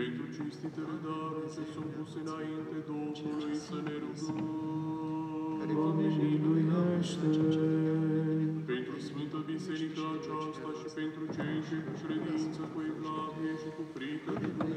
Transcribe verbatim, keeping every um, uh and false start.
Pentru cinstitele daruri ce sunt puse înainte Domnului să ne rugăm. Doamne, miluiește! Pentru Sfântă Biserică aceasta și pentru cei ce cu credință, cu evlavie și cu frică de